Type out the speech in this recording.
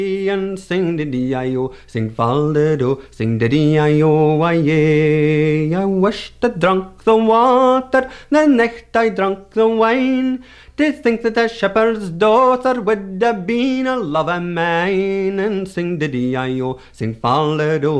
and sing diddy-I-O, sing fall-de-do, sing diddy-I-O, aye. I wished I drunk the water, the night I drank the wine, to think that a shepherd's daughter would have been a love of mine. And sing diddy-I-O, sing fall-de-do,